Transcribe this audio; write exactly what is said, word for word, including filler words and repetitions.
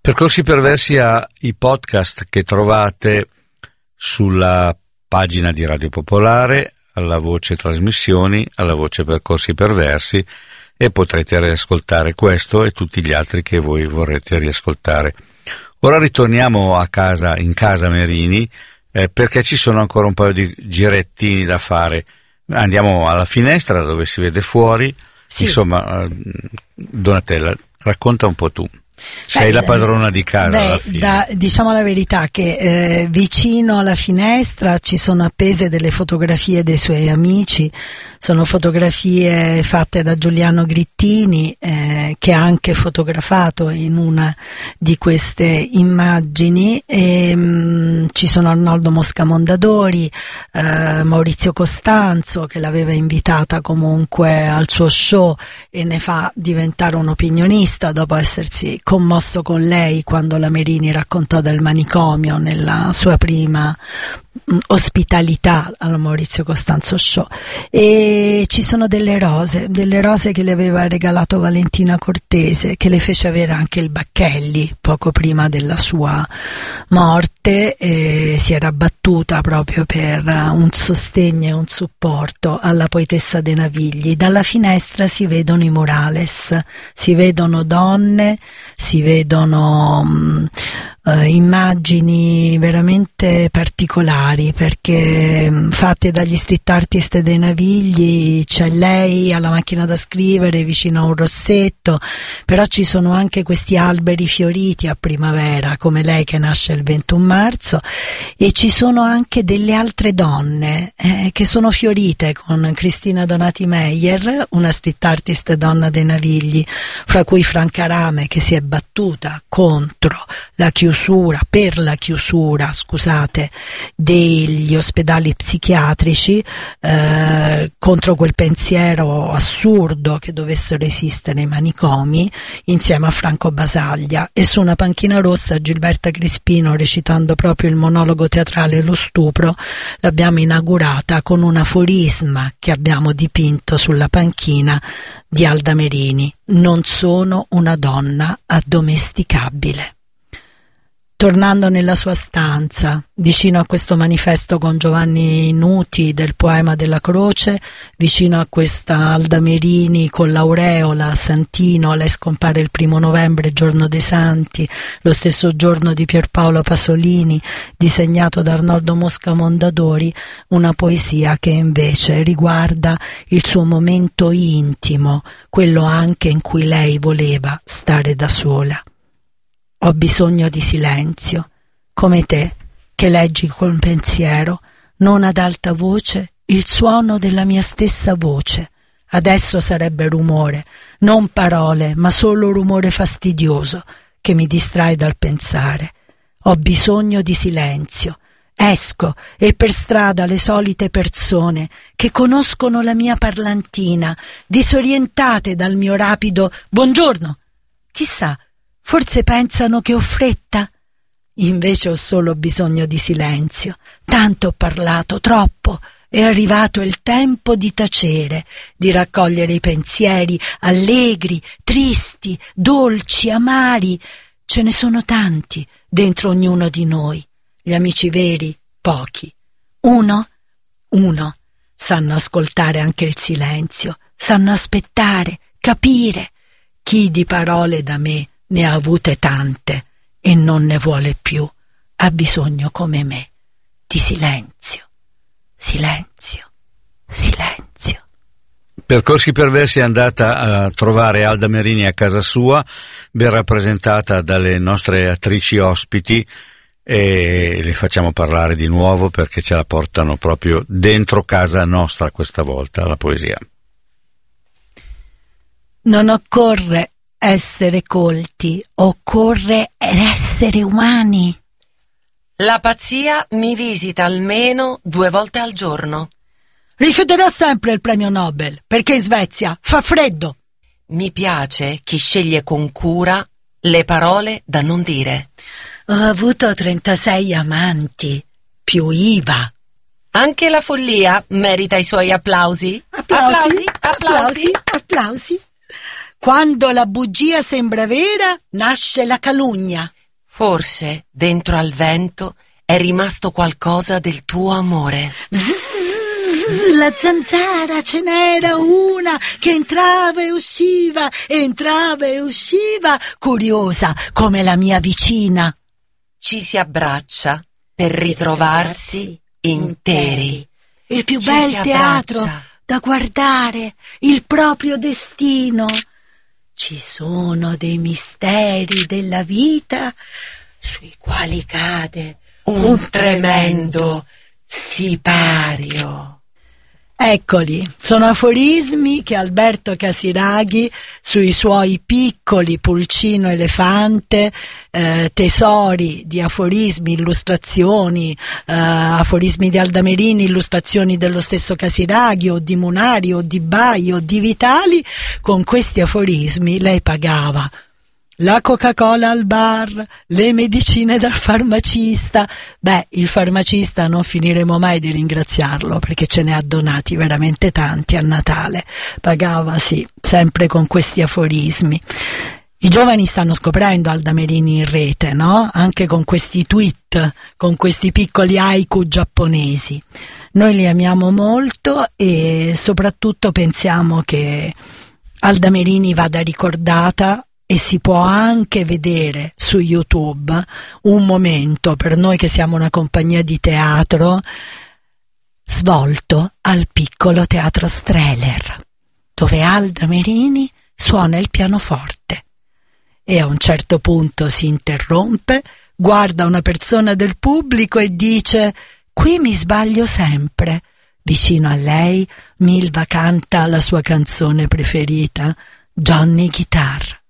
Percorsi Perversi ha i podcast che trovate sulla pagina di Radio Popolare, alla voce trasmissioni, alla voce Percorsi Perversi, e potrete riascoltare questo e tutti gli altri che voi vorrete riascoltare. Ora ritorniamo a casa, in casa Merini, eh, perché ci sono ancora un paio di girettini da fare. Andiamo alla finestra dove si vede fuori. Sì. Insomma, Donatella, racconta un po' tu. Sei beh, la padrona di casa. Beh, alla fine. Da, diciamo la verità che eh, vicino alla finestra ci sono appese delle fotografie dei suoi amici, sono fotografie fatte da Giuliano Grittini, eh, che ha anche fotografato in una di queste immagini, e, mh, ci sono Arnoldo Mosca Mondadori, eh, Maurizio Costanzo, che l'aveva invitata comunque al suo show e ne fa diventare un opinionista dopo essersi commosso con lei quando la Merini raccontò del manicomio nella sua prima ospitalità al Maurizio Costanzo Show. E ci sono delle rose, delle rose che le aveva regalato Valentina Cortese, che le fece avere anche il Bacchelli poco prima della sua morte, e si era battuta proprio per un sostegno e un supporto alla poetessa De Navigli. Dalla finestra si vedono i murales, si vedono donne, si vedono mh, Uh, immagini veramente particolari, perché um, fatte dagli street artist dei Navigli. C'è lei alla macchina da scrivere vicino a un rossetto, però ci sono anche questi alberi fioriti a primavera, come lei che nasce il ventuno marzo, e ci sono anche delle altre donne eh, che sono fiorite, con Cristina Donati Meyer, una street artist donna dei Navigli, fra cui Franca Rame, che si è battuta contro la chiusura per la chiusura, scusate, degli ospedali psichiatrici, eh, contro quel pensiero assurdo che dovessero esistere i manicomi, insieme a Franco Basaglia. E su una panchina rossa Gilberta Crispino, recitando proprio il monologo teatrale Lo stupro, l'abbiamo inaugurata con un aforisma che abbiamo dipinto sulla panchina di Alda Merini: non sono una donna addomesticabile. Tornando nella sua stanza, vicino a questo manifesto con Giovanni Nuti del poema della croce, vicino a questa Alda Merini con l'aureola, Santino, lei scompare il primo novembre, giorno dei santi, lo stesso giorno di Pierpaolo Pasolini, disegnato da Arnoldo Mosca Mondadori, una poesia che invece riguarda il suo momento intimo, quello anche in cui lei voleva stare da sola. Ho bisogno di silenzio, come te, che leggi col pensiero, non ad alta voce, il suono della mia stessa voce. Adesso sarebbe rumore, non parole, ma solo rumore fastidioso che mi distrae dal pensare. Ho bisogno di silenzio. Esco e per strada le solite persone che conoscono la mia parlantina, disorientate dal mio rapido buongiorno. Chissà, forse pensano che ho fretta? Invece ho solo bisogno di silenzio. Tanto ho parlato, troppo. È arrivato il tempo di tacere, di raccogliere i pensieri allegri, tristi, dolci, amari. Ce ne sono tanti dentro ognuno di noi. Gli amici veri, pochi. Uno? Uno. Sanno ascoltare anche il silenzio, sanno aspettare, capire. Chi di parole da me ne ha avute tante e non ne vuole più, ha bisogno come me di silenzio, silenzio, silenzio. Percorsi Perversi è andata a trovare Alda Merini a casa sua, ben rappresentata dalle nostre attrici ospiti, e le facciamo parlare di nuovo perché ce la portano proprio dentro casa nostra questa volta, la poesia. Non occorre essere colti, occorre essere umani. La pazzia mi visita almeno due volte al giorno. Rifiuterò sempre il premio Nobel, perché in Svezia fa freddo. Mi piace chi sceglie con cura le parole da non dire. Ho avuto trentasei amanti, più I V A. Anche la follia merita i suoi applausi. Applausi, applausi, applausi. applausi. applausi. Quando la bugia sembra vera, nasce la calunnia. Forse dentro al vento è rimasto qualcosa del tuo amore. Zzz, la zanzara, ce n'era una che entrava e usciva, entrava e usciva, curiosa come la mia vicina. Ci si abbraccia per ritrovarsi interi. Il più Ci bel si teatro abbraccia. da guardare, il proprio destino. Ci sono dei misteri della vita sui quali cade Un, un tremendo sipario. Eccoli, sono aforismi che Alberto Casiraghi sui suoi piccoli Pulcino Elefante, eh, tesori di aforismi, illustrazioni, eh, aforismi di Aldamerini, illustrazioni dello stesso Casiraghi o di Munari o di Bai o di Vitali, con questi aforismi lei pagava la Coca-Cola al bar, le medicine dal farmacista. Beh, il farmacista non finiremo mai di ringraziarlo perché ce ne ha donati veramente tanti a Natale. Pagava, sì, sempre con questi aforismi. I giovani stanno scoprendo Aldamerini in rete, no? Anche con questi tweet, con questi piccoli haiku giapponesi. Noi li amiamo molto e soprattutto pensiamo che Aldamerini vada ricordata. E si può anche vedere su YouTube un momento, per noi che siamo una compagnia di teatro, svolto al piccolo teatro Strehler, dove Aldamerini suona il pianoforte e a un certo punto si interrompe, guarda una persona del pubblico e dice: qui mi sbaglio sempre. Vicino a lei Milva canta la sua canzone preferita, Johnny Guitar.